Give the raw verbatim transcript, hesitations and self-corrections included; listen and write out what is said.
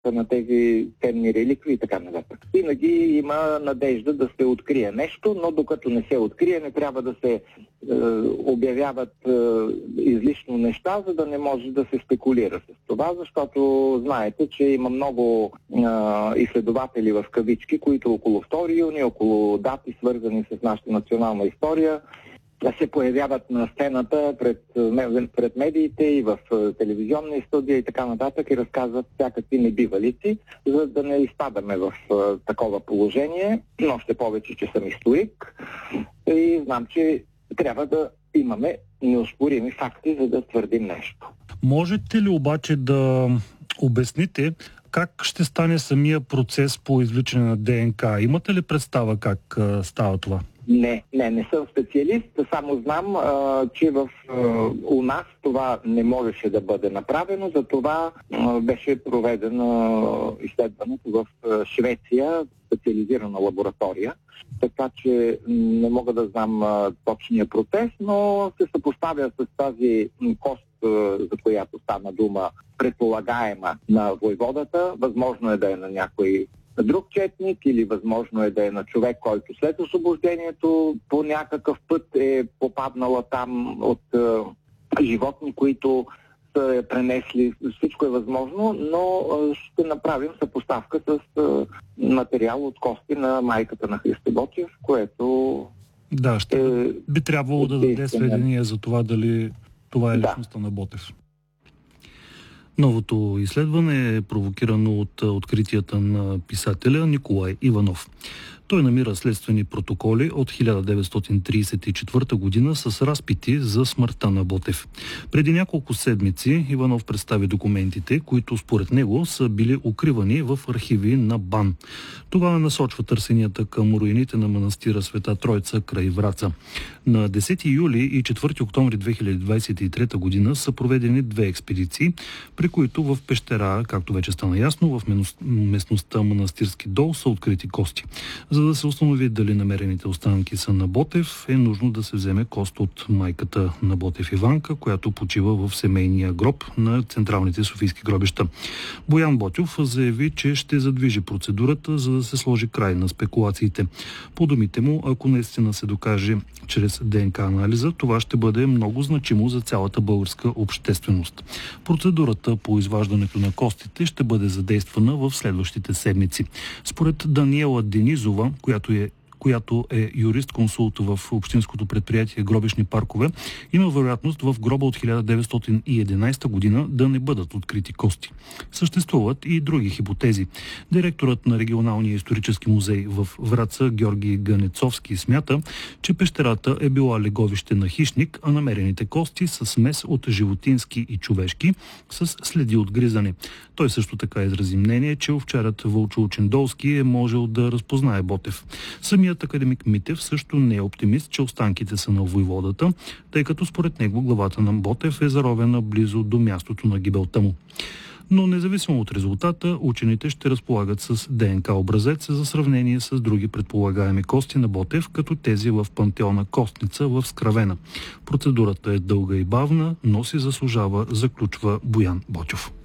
на тези ценни реликви и така нататък. Винаги има надежда да се открие нещо, но докато не се открие, не трябва да се е, обявяват е, излишно неща, за да не може да се спекулира с това, защото знаете, че има много е, изследователи в кавички, които около втори юни, около дати, свързани с нашата национална история, се появяват на сцената пред, пред медиите и в телевизионни студии и така нататък и разказват всякакви небивалици, за да не изпадаме в такова положение. Но още повече, че съм историк и знам, че трябва да имаме неоспорими факти, за да твърдим нещо. Можете ли обаче да обясните как ще стане самия процес по извличане на ДНК? Имате ли представа как а, става това? Не, не, не съм специалист, само знам, а, че в, а, у нас това не можеше да бъде направено, затова а, беше проведено изследването в а, Швеция, специализирана лаборатория, така че не мога да знам а, точния процес, но се съпоставя с тази кост, а, за която стана дума, предполагаема на войводата. Възможно е да е на някой друг четник или възможно е да е на човек, който след освобождението по някакъв път е попаднала там от е, животни, които са я пренесли. Всичко е възможно, но е, ще направим съпоставка с е, материал от кости на майката на Христо Ботев, което да, ще е, би трябвало да даде сведения за това дали това е личността да. на Ботев. Новото изследване е провокирано от откритията на писателя Николай Иванов. Той намира следствени протоколи от хиляда деветстотин тридесет и четвърта година с разпити за смъртта на Ботев. Преди няколко седмици Иванов представи документите, които според него са били укривани в архиви на БАН. Това насочва търсенията към руините на манастира Света Тройца край Враца. На десети юли и четвърти октомври две хиляди двадесет и трета година са проведени две експедиции, при които в пещера, както вече стана ясно, в местността Манастирски дол са открити кости. За да се установи дали намерените останки са на Ботев, е нужно да се вземе кост от майката на Ботев Иванка, която почива в семейния гроб на централните софийски гробища. Боян Ботев заяви, че ще задвижи процедурата, за да се сложи край на спекулациите. По думите му, ако наистина се докаже чрез ДНК анализа, това ще бъде много значимо за цялата българска общественост. Процедурата по изваждането на костите ще бъде задействана в следващите седмици. Според Даниела Денизова, която е която е юрист-консулт в общинското предприятие Гробищни паркове, има вероятност в гроба от хиляда деветстотин и единадесета година да не бъдат открити кости. Съществуват и други хипотези. Директорът на регионалния исторически музей в Враца Георги Ганецовски смята, че пещерата е била леговище на хищник, а намерените кости са смес от животински и човешки с следи от гризане. Той също така изрази мнение, че овчарят Вълчо Очендолски е можел да разпознае Ботев. Самият академик Митев също не е оптимист, че останките са на войводата, тъй като според него главата на Ботев е заровена близо до мястото на гибелта му. Но независимо от резултата, учените ще разполагат с ДНК образец за сравнение с други предполагаеми кости на Ботев, като тези в пантеона Костница в Скравена. Процедурата е дълга и бавна, но си заслужава, заключва Боян Ботев.